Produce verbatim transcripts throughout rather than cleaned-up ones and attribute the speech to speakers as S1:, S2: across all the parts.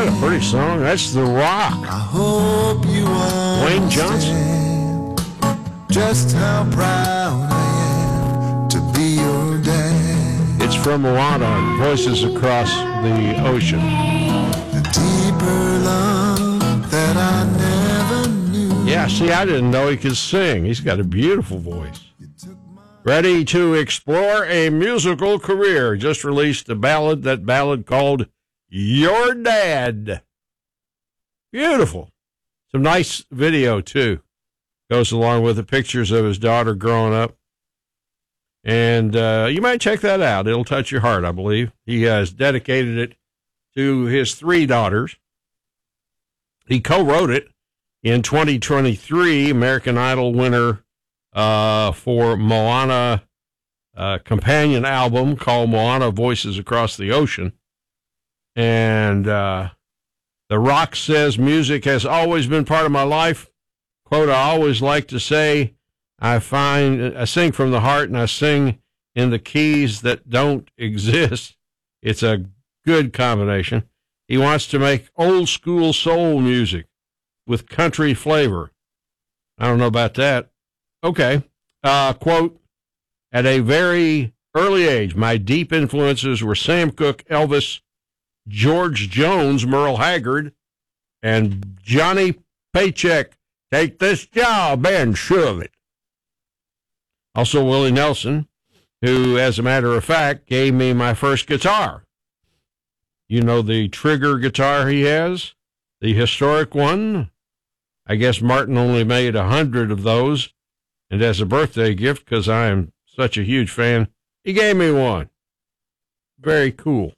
S1: What a pretty song. That's The Rock.
S2: I hope you
S1: Wayne
S2: understand just how proud I am to be your dad.
S1: It's from Moana, Voices Across the Ocean.
S2: The deeper love that I never knew.
S1: Yeah, see, I didn't know he could sing. He's got a beautiful voice. Ready to explore a musical career. Just released a ballad, that ballad called Your Dad. Beautiful. Some nice video, too. Goes along with the pictures of his daughter growing up. And uh, you might check that out. It'll touch your heart, I believe. He has dedicated it to his three daughters. He co-wrote it in twenty twenty-three, American Idol winner uh, for Moana uh, companion album called Moana Voices Across the Ocean. And uh, The Rock says, music has always been part of my life. Quote, I always like to say, I find, I sing from the heart and I sing in the keys that don't exist. It's a good combination. He wants to make old school soul music with country flavor. I don't know about that. Okay. Uh, quote, at a very early age, my deep influences were Sam Cooke, Elvis, George Jones, Merle Haggard, and Johnny Paycheck. Take this job and shove it. Also, Willie Nelson, who, as a matter of fact, gave me my first guitar. You know the Trigger guitar he has? The historic one? I guess Martin only made a hundred of those. And as a birthday gift, because I am such a huge fan, he gave me one. Very cool.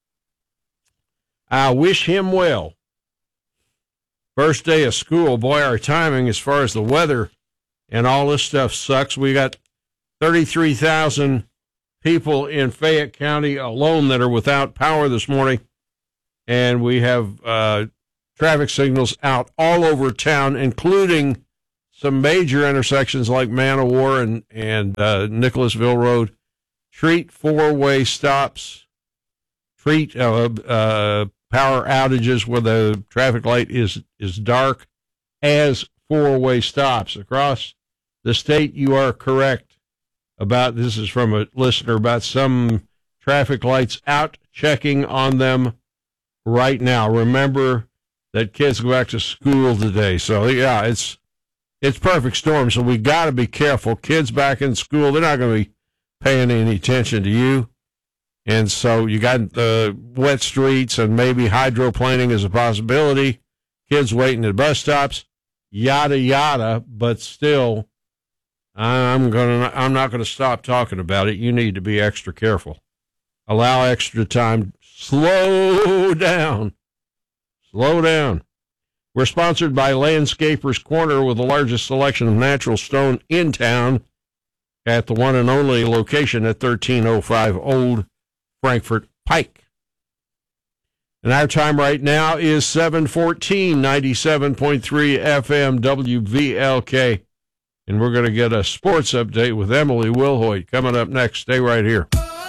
S1: I wish him well. First day of school, boy, our timing as far as the weather and all this stuff sucks. We got thirty-three thousand people in Fayette County alone that are without power this morning, and we have uh, traffic signals out all over town, including some major intersections like Man o' War and, and uh, Nicholasville Road. Treat four-way stops. Treat uh, uh, power outages where the traffic light is, is dark as four-way stops. Across the state, you are correct about, this is from a listener, about some traffic lights out, checking on them right now. Remember that kids go back to school today. So, yeah, it's it's perfect storm, so we got to be careful. Kids back in school, they're not going to be paying any attention to you. And so you got the uh, wet streets, and maybe hydroplaning is a possibility. Kids waiting at bus stops, yada yada. But still, I'm gonna I'm not gonna stop talking about it. You need to be extra careful. Allow extra time. Slow down. Slow down. We're sponsored by Landscapers Corner, with the largest selection of natural stone in town, at the one and only location at thirteen oh five Old Frankfort Pike. And our time right now is seven fourteen, ninety-seven point three F M W V L K. And we're going to get a sports update with Emily Wilhoit coming up next. Stay right here.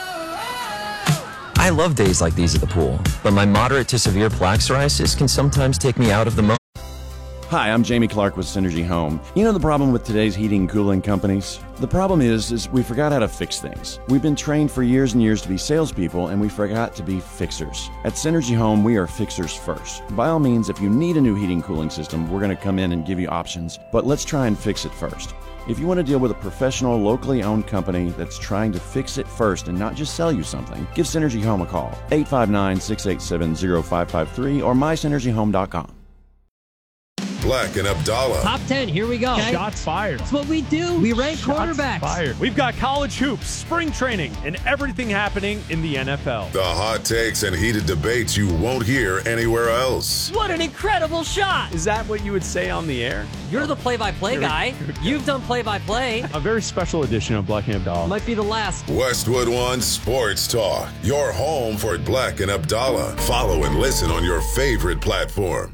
S3: I love days like these at the pool, but my moderate to severe plaque psoriasis can sometimes take me out of the moment.
S4: Hi, I'm Jamie Clark with Synergy Home. You know the problem with today's heating and cooling companies? The problem is, is we forgot how to fix things. We've been trained for years and years to be salespeople, and we forgot to be fixers. At Synergy Home, we are fixers first. By all means, if you need a new heating and cooling system, we're going to come in and give you options, but let's try and fix it first. If you want to deal with a professional, locally owned company that's trying to fix it first and not just sell you something, give Synergy Home a call. eight five nine, six eight seven, zero five five three or my synergy home dot com.
S5: Black and Abdallah.
S6: Top ten, here we go.
S7: Okay. Shots fired.
S6: That's what we do. We rank
S7: Shots
S6: quarterbacks.
S7: Fired. We've got college hoops, spring training, and everything happening in the N F L.
S5: The hot takes and heated debates you won't hear anywhere else.
S6: What an incredible shot.
S7: Is that what you would say on the air?
S6: You're the play-by-play guy. You've done play-by-play.
S7: A very special edition of Black and Abdallah.
S6: Might be the last.
S5: Westwood One Sports Talk. Your home for Black and Abdallah. Follow and listen on your favorite platform.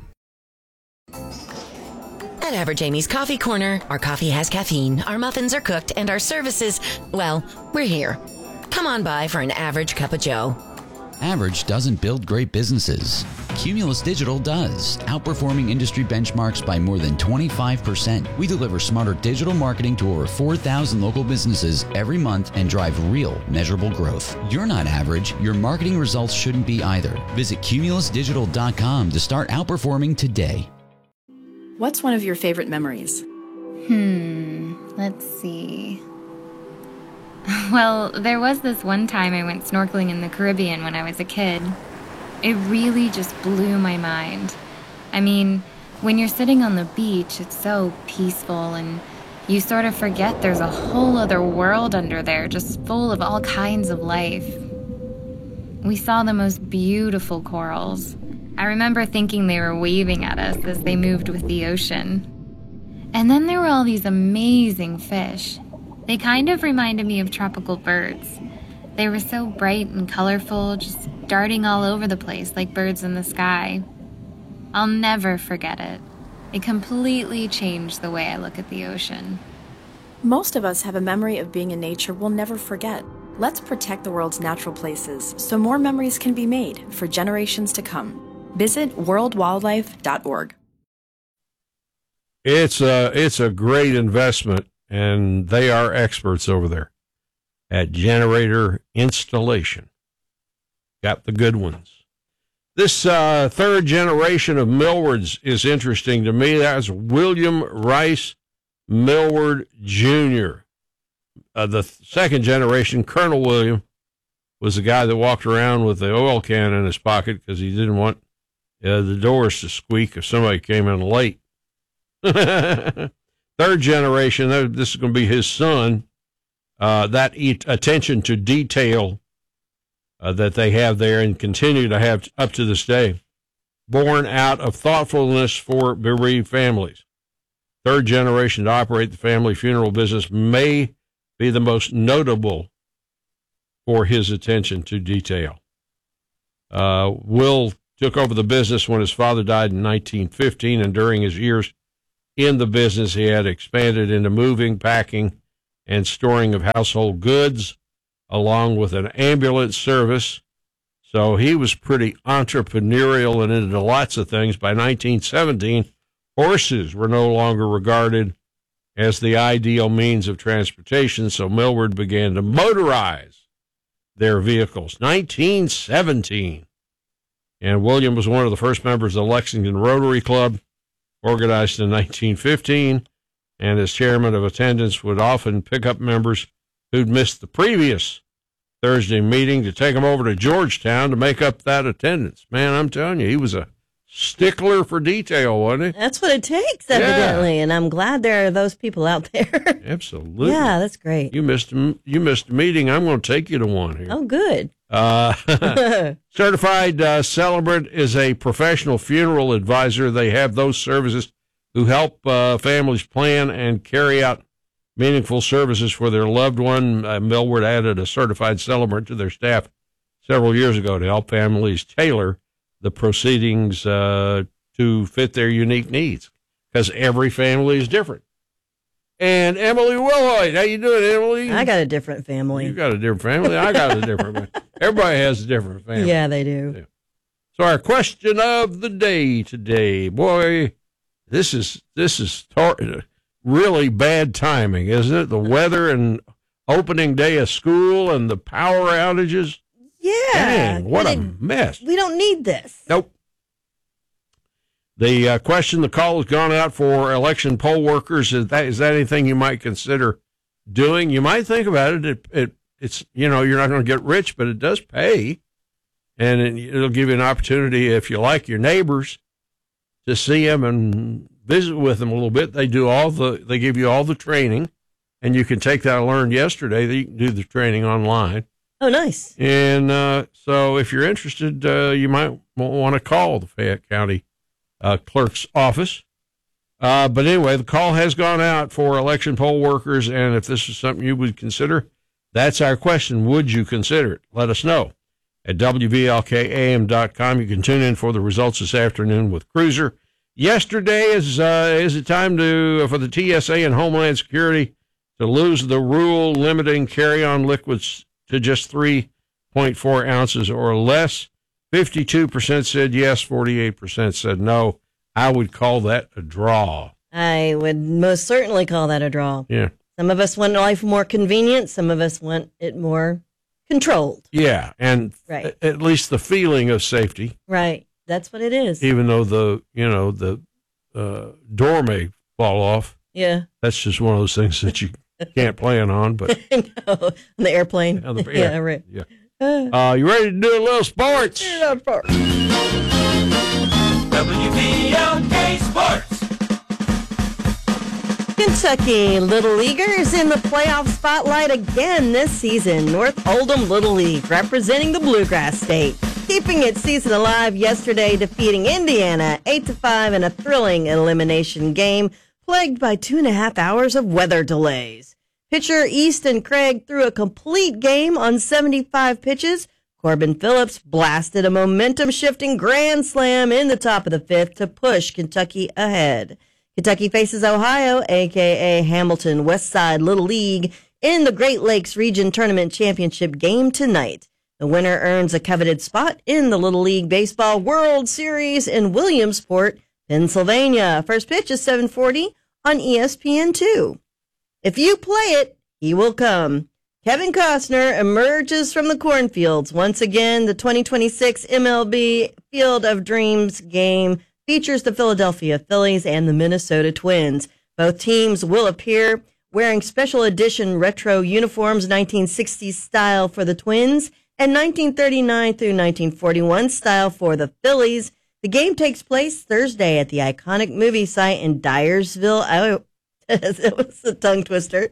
S8: At Average Amy's Coffee Corner, our coffee has caffeine, our muffins are cooked, and our services, well, we're here. Come on by for an average cup of joe.
S9: Average doesn't build great businesses. Cumulus Digital does, outperforming industry benchmarks by more than twenty-five percent. We deliver smarter digital marketing to over four thousand local businesses every month and drive real, measurable growth. You're not average. Your marketing results shouldn't be either. Visit cumulus digital dot com to start outperforming today.
S10: What's one of your favorite memories?
S11: Hmm, let's see. Well, there was this one time I went snorkeling in the Caribbean when I was a kid. It really just blew my mind. I mean, when you're sitting on the beach, it's so peaceful and you sort of forget there's a whole other world under there just full of all kinds of life. We saw the most beautiful corals. I remember thinking they were waving at us as they moved with the ocean. And then there were all these amazing fish. They kind of reminded me of tropical birds. They were so bright and colorful, just darting all over the place like birds in the sky. I'll never forget it. It completely changed the way I look at the ocean.
S10: Most of us have a memory of being in nature we'll never forget. Let's protect the world's natural places so more memories can be made for generations to come. Visit world wildlife dot org.
S1: It's a, it's a great investment, and they are experts over there at Generator Installation. Got the good ones. This uh, third generation of Millwards is interesting to me. That was William Rice Millward Junior Uh, the th- second generation, Colonel William, was the guy that walked around with the oil can in his pocket because he didn't want uh, the doors to squeak if somebody came in late. Third generation, this is going to be his son. Uh, that e- attention to detail uh, that they have there and continue to have up to this day, born out of thoughtfulness for bereaved families. Third generation to operate the family funeral business may be the most notable for his attention to detail. Uh, Will took over the business when his father died in nineteen fifteen, and during his years in the business, he had expanded into moving, packing, and storing of household goods, along with an ambulance service. So he was pretty entrepreneurial and into lots of things. By nineteen seventeen, horses were no longer regarded as the ideal means of transportation, so Millward began to motorize their vehicles. nineteen seventeen. And William was one of the first members of the Lexington Rotary Club, organized in nineteen fifteen, and as chairman of attendance would often pick up members who'd missed the previous Thursday meeting to take them over to Georgetown to make up that attendance. Man, I'm telling you, he was a stickler for detail, wasn't he?
S12: That's what it takes, evidently, yeah. And I'm glad there are those people out there.
S1: Absolutely.
S12: Yeah, that's great.
S1: You missed you missed a meeting. I'm going to take you to one here.
S12: Oh, good.
S1: Uh, certified uh, Celebrant is a professional funeral advisor. They have those services who help uh, families plan and carry out meaningful services for their loved one. Uh, Millward added a certified celebrant to their staff several years ago to help families tailor the proceedings uh, to fit their unique needs, because every family is different. And Emily Wilhoit, how you doing, Emily?
S12: I got a different family.
S1: You got a different family. I got a different family. Everybody has a different family.
S12: Yeah, they do.
S1: Yeah. So our question of the day today, boy, this is this is tar- really bad timing, isn't it? The weather and opening day of school and the power outages.
S12: Yeah.
S1: Dang, what a
S12: it,
S1: mess.
S12: We don't need this.
S1: Nope. The uh, question, the call has gone out for election poll workers. Is that, is that anything you might consider doing? You might think about it. It, it it's, you know, you're not going to get rich, but it does pay. And it, it'll give you an opportunity, if you like your neighbors, to see them and visit with them a little bit. They do all the, they give you all the training, and you can take that I learned yesterday that you can do the training online.
S12: Oh, nice.
S1: And uh, so if you're interested, uh, you might want to call the Fayette County uh, Clerk's office. Uh, but anyway, the call has gone out for election poll workers, and if this is something you would consider, that's our question. Would you consider it? Let us know at W V L K A M dot com. You can tune in for the results this afternoon with Cruiser. Yesterday is uh, is it time to for the T S A and Homeland Security to lose the rule limiting carry-on liquids to just three point four ounces or less. fifty-two percent said yes, forty-eight percent said no. I would call that a draw.
S12: I would most certainly call that a draw.
S1: Yeah.
S12: Some of us want life more convenient. Some of us want it more controlled.
S1: Yeah, and
S12: right.
S1: at least the feeling of safety.
S12: Right. That's what it is.
S1: Even though the, you know, the uh, door may fall off.
S12: Yeah.
S1: That's just one of those things that you can't plan on. But
S12: no, on the airplane.
S1: On the,
S12: yeah,
S1: yeah,
S12: right.
S1: Yeah. Uh, you ready to do a little sports?
S13: W B L K Sports.
S12: Kentucky Little Leaguers in the playoff spotlight again this season. North Oldham Little League representing the Bluegrass State, keeping its season alive yesterday, defeating Indiana eight to five in a thrilling elimination game plagued by two and a half hours of weather delays. Pitcher Easton Craig threw a complete game on seventy-five pitches. Corbin Phillips blasted a momentum-shifting grand slam in the top of the fifth to push Kentucky ahead. Kentucky faces Ohio, a k a. Hamilton Westside Little League, in the Great Lakes Region Tournament Championship game tonight. The winner earns a coveted spot in the Little League Baseball World Series in Williamsport, Pennsylvania. First pitch is seven forty on E S P N two. If you play it, he will come. Kevin Costner emerges from the cornfields. Once again, the twenty twenty-six M L B Field of Dreams game features the Philadelphia Phillies and the Minnesota Twins. Both teams will appear wearing special edition retro uniforms, nineteen sixties style for the Twins and nineteen thirty-nine through nineteen forty-one style for the Phillies. The game takes place Thursday at the iconic movie site in Dyersville, Iowa. It was a tongue twister.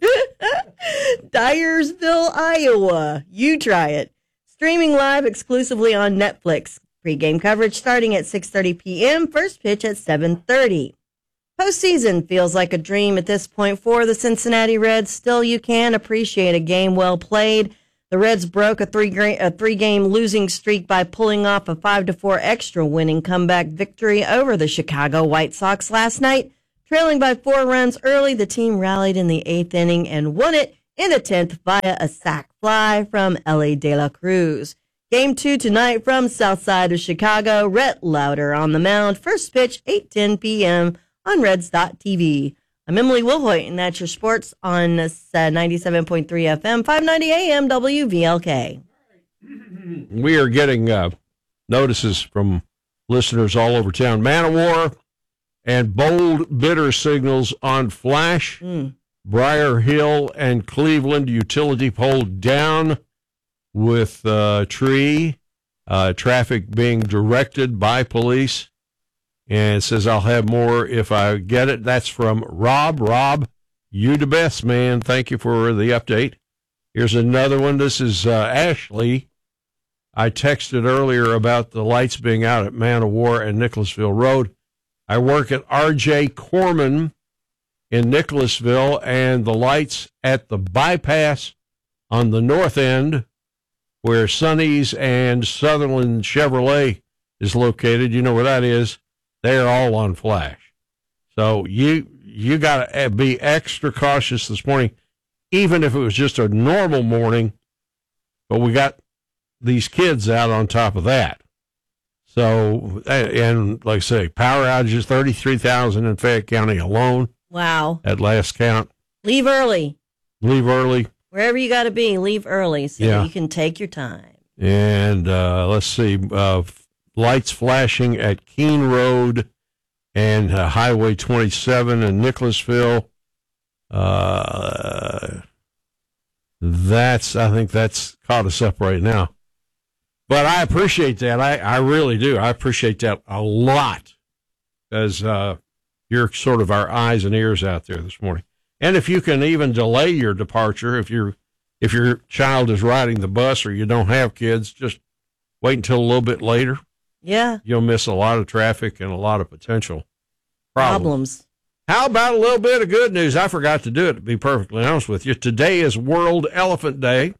S12: Dyersville, Iowa. You try it. Streaming live exclusively on Netflix. Pre-game coverage starting at six thirty p.m. First pitch at seven thirty. Postseason feels like a dream at this point for the Cincinnati Reds. Still, you can appreciate a game well played. The Reds broke a three a three-game losing streak by pulling off a five to four extra winning comeback victory over the Chicago White Sox last night. Trailing by four runs early, the team rallied in the eighth inning and won it in the tenth via a sac fly from Ellie De La Cruz. Game two tonight from south side of Chicago. Rhett Lauder on the mound. First pitch, eight ten p.m. on Reds dot T V. I'm Emily Wilhoit, and that's your sports on ninety-seven point three F M, five ninety A M W V L K.
S1: We are getting uh, notices from listeners all over town. Man of War and bold bitter signals on Flash,
S12: mm.
S1: Briar Hill and Cleveland utility pole down with uh, tree, uh, traffic being directed by police. And it says, I'll have more if I get it. That's from Rob. Rob, you the best, man. Thank you for the update. Here's another one. This is uh, Ashley. I texted earlier about the lights being out at Man of War and Nicholasville Road. I work at R J Corman in Nicholasville, and the lights at the bypass on the north end where Sonny's and Sutherland Chevrolet is located, you know where that is, they're all on flash. So you you got to be extra cautious this morning, even if it was just a normal morning, but we got these kids out on top of that. So, and like I say, power outages, thirty-three thousand in Fayette County alone.
S12: Wow.
S1: At last count.
S12: Leave early.
S1: Leave early.
S12: Wherever you got to be, leave early so
S1: yeah.
S12: that you can take your time.
S1: And uh, let's see, uh, lights flashing at Keene Road and uh, Highway twenty-seven in Nicholasville. Uh, that's, I think that's caught us up right now. But I appreciate that. I, I really do. I appreciate that a lot because uh, you're sort of our eyes and ears out there this morning. And if you can even delay your departure, if you're if your child is riding the bus or you don't have kids, just wait until a little bit later.
S12: Yeah.
S1: You'll miss a lot of traffic and a lot of potential problems.
S12: problems.
S1: How about a little bit of good news? I forgot to do it, to be perfectly honest with you. Today is World Elephant Day.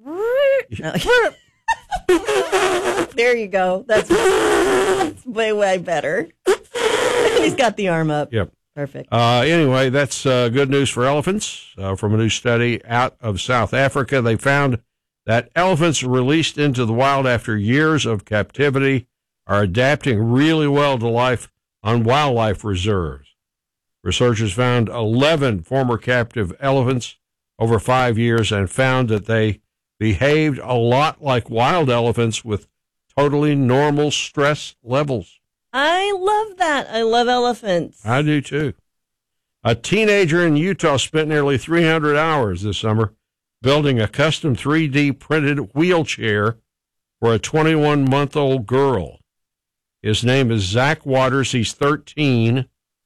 S12: There you go. That's, that's way, way better. He's got the arm up.
S1: Yep.
S12: Perfect.
S1: Uh, anyway, that's uh, good news for elephants. Uh, from a new study out of South Africa, they found that elephants released into the wild after years of captivity are adapting really well to life on wildlife reserves. Researchers found eleven former captive elephants over five years and found that they behaved a lot like wild elephants with totally normal stress levels.
S12: I love that. I love elephants.
S1: I do too. A teenager in Utah spent nearly three hundred hours this summer building a custom three D printed wheelchair for a twenty-one-month-old girl. His name is Zach Waters. He's thirteen.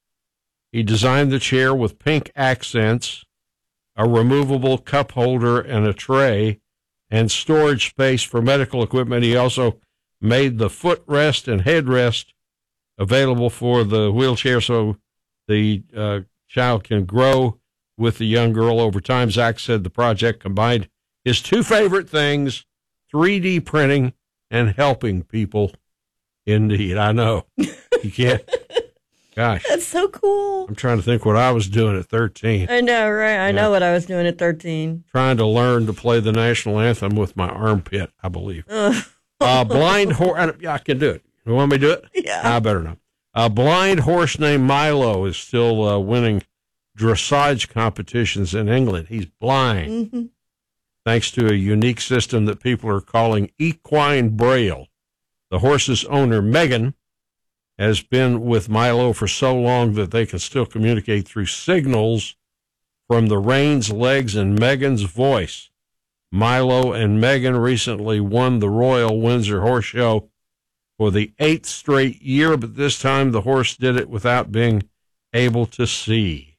S1: He designed the chair with pink accents, a removable cup holder, and a tray, and storage space for medical equipment. He also made the footrest and headrest available for the wheelchair so the uh, child can grow with the young girl over time. Zach said the project combined his two favorite things, three D printing and helping people. Indeed, I know. You can't. Gosh.
S12: That's so cool.
S1: I'm trying to think what I was doing at thirteen.
S12: I know, right? I
S1: Yeah.
S12: know what I was doing at thirteen.
S1: Trying to learn to play the national anthem with my armpit, I believe. uh, blind horse. Yeah, I can do it. You want me to do it?
S12: Yeah.
S1: I better not. A blind horse named Milo is still uh, winning dressage competitions in England. He's blind,
S12: Mm-hmm.
S1: thanks to a unique system that people are calling equine braille. The horse's owner, Megan, has been with Milo for so long that they can still communicate through signals from the reins, legs, and Megan's voice. Milo and Megan recently won the Royal Windsor Horse Show for the eighth straight year, but this time the horse did it without being able to see.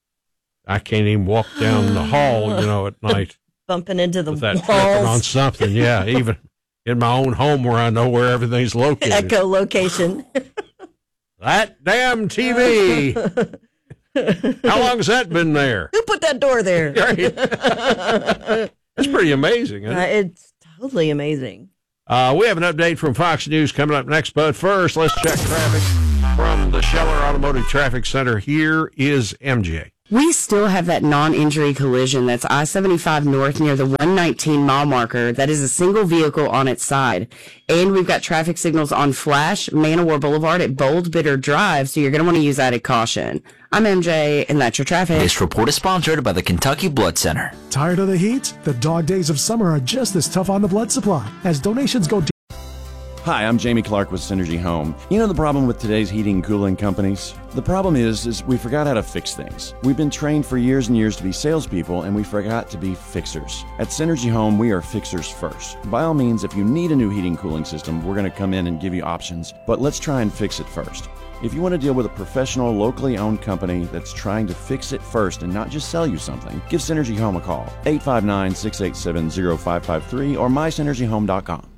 S1: I can't even walk down the hall, you know, at night.
S12: Bumping into the
S1: Without
S12: walls.
S1: tripping on something, yeah, even in my own home where I know where everything's located.
S12: Echolocation.
S1: That damn T V. How long has that been there?
S12: Who put that door there?
S1: It's pretty amazing, isn't
S12: Uh,
S1: it?
S12: it's totally amazing.
S1: Uh, we have an update from Fox News coming up next, but first, let's check traffic from the Scheller Automotive Traffic Center. Here is M J.
S14: We still have that non-injury collision that's I seventy-five North near the one nineteen mile marker that is a single vehicle on its side. And we've got traffic signals on Flash, Manowar Boulevard at Bold Bitter Drive, so you're going to want to use added caution. I'm M J, and that's your traffic.
S15: This report is sponsored by the Kentucky Blood Center.
S16: Tired of the heat? The dog days of summer are just as tough on the blood supply as donations go deep.
S4: Hi, I'm Jamie Clark with Synergy Home. You know the problem with today's heating and cooling companies? The problem is, is we forgot how to fix things. We've been trained for years and years to be salespeople, and we forgot to be fixers. At Synergy Home, we are fixers first. By all means, if you need a new heating and cooling system, we're going to come in and give you options, but let's try and fix it first. If you want to deal with a professional, locally owned company that's trying to fix it first and not just sell you something, give Synergy Home a call. eight five nine, six eight seven, zero five five three or my synergy home dot com.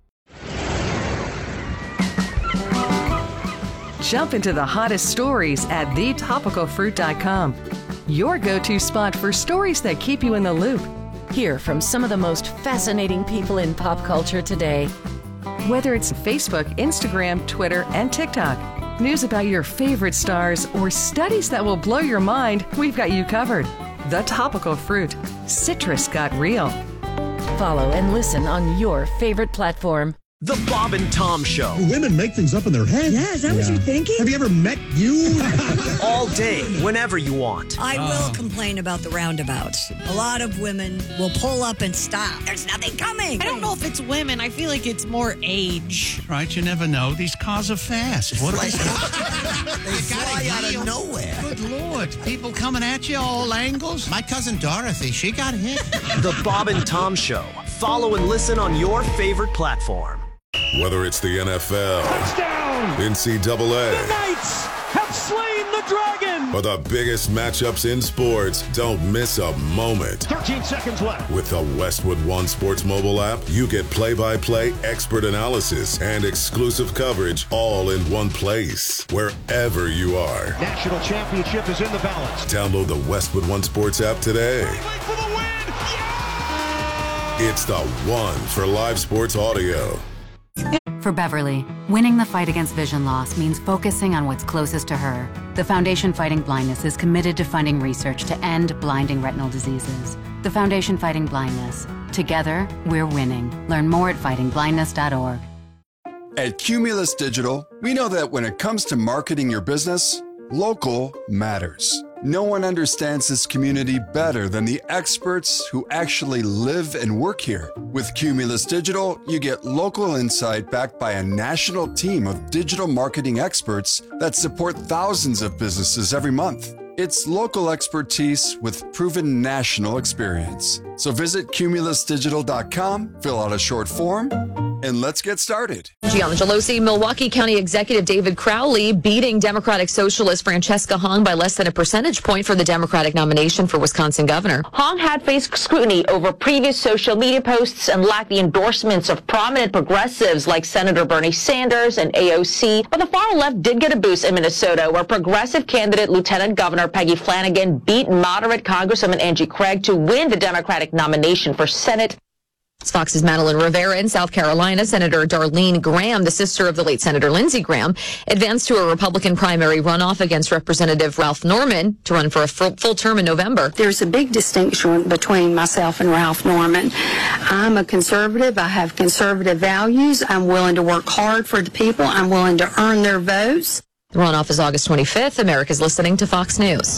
S17: Jump into the hottest stories at the topical fruit dot com. Your go-to spot for stories that keep you in the loop.
S8: Hear from some of the most fascinating people in pop culture today.
S17: Whether it's Facebook, Instagram, Twitter, and TikTok, news about your favorite stars, or studies that will blow your mind, we've got you covered. The Topical Fruit. Citrus got real.
S8: Follow and listen on your favorite platform.
S18: The Bob and Tom Show.
S19: Women make things up in their head.
S18: Yeah, is that what you're
S19: thinking? Have you ever met you?
S18: All day, whenever you want.
S20: I will complain about the roundabouts. A lot of women will pull up and stop. There's nothing coming.
S21: I don't know if it's women. I feel like it's more age.
S22: Right, you never know. These cars are fast. What are
S19: they?
S22: They
S19: fly out of nowhere.
S22: Good Lord. People coming at you all angles. My cousin Dorothy, she got hit.
S18: The Bob and Tom Show. Follow and listen on your favorite platform.
S5: Whether it's the N F L,
S7: Touchdown!
S5: N C double A,
S7: The Knights have slain the dragon!
S5: or the biggest matchups in sports, don't miss a moment.
S7: thirteen seconds left.
S5: With the Westwood One Sports mobile app, you get play-by-play expert analysis and exclusive coverage all in one place, wherever you are.
S7: National championship is in the balance.
S5: Download the Westwood One Sports app today.
S7: For the win!
S5: It's the one for live sports audio.
S23: For Beverly, winning the fight against vision loss means focusing on what's closest to her. The Foundation Fighting Blindness is committed to funding research to end blinding retinal diseases. The Foundation Fighting Blindness. Together, we're winning. Learn more at fighting blindness dot org.
S2: At Cumulus Digital, we know that when it comes to marketing your business, local matters. No one understands this community better than the experts who actually live and work here. With Cumulus Digital, you get local insight backed by a national team of digital marketing experts that support thousands of businesses every month. It's local expertise with proven national experience. So visit cumulus digital dot com, fill out a short form, and let's get started.
S3: Gianna Gelosi, Milwaukee County Executive David Crowley beating Democratic Socialist Francesca Hong by less than a percentage point for the Democratic nomination for Wisconsin governor.
S6: Hong had faced scrutiny over previous social media posts and lacked the endorsements of prominent progressives like Senator Bernie Sanders and A O C. But the far left did get a boost in Minnesota, where progressive candidate Lieutenant Governor Peggy Flanagan beat moderate Congresswoman Angie Craig to win the Democratic nomination for Senate.
S3: It's Fox's Madeline Rivera. In South Carolina, Senator Darlene Graham, the sister of the late Senator Lindsey Graham, advanced to a Republican primary runoff against Representative Ralph Norman to run for a full, full term in November.
S24: There's a big distinction between myself and Ralph Norman. I'm a conservative. I have conservative values. I'm willing to work hard for the people. I'm willing to earn their votes.
S3: The runoff is August twenty-fifth. America's listening to Fox News.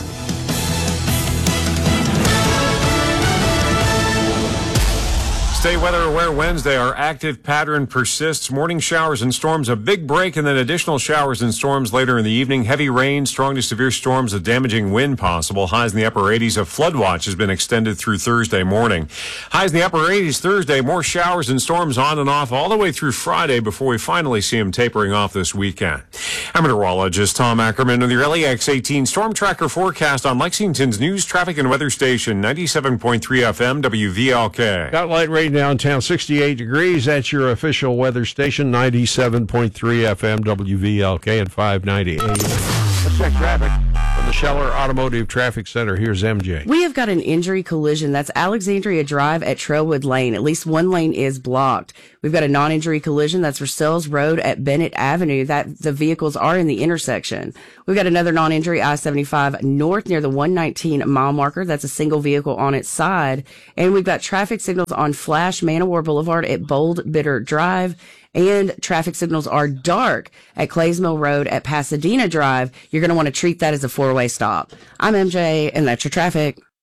S25: Stay weather aware Wednesday. Our active pattern persists. Morning showers and storms, a big break, and then additional showers and storms later in the evening. Heavy rain, strong to severe storms, a damaging wind possible. Highs in the upper eighties. A flood watch has been extended through Thursday morning. Highs in the upper eighties Thursday. More showers and storms on and off all the way through Friday before we finally see them tapering off this weekend. I'm meteorologist Tom Ackerman with your L E X eighteen Storm Tracker forecast on Lexington's news, traffic, and weather station, ninety-seven point three F M W V L K.
S1: Got light rain downtown, sixty-eight degrees. That's your official weather station, ninety-seven point three F M W V L K and five ninety A M. Let's check traffic from the Scheller Automotive Traffic Center. Here's M J.
S14: We have got an injury collision. That's Alexandria Drive at Trailwood Lane. At least one lane is blocked. We've got a non-injury collision. That's Versailles Road at Bennett Avenue. That the vehicles are in the intersection. We've got another non-injury, I seventy-five North near the one nineteen mile marker. That's a single vehicle on its side. And we've got traffic signals on Flash Manowar Boulevard at Bold Bitter Drive. And traffic signals are dark at Clays Mill Road at Pasadena Drive. You're going to want to treat that as a four-way stop. I'm M J, and that's your traffic.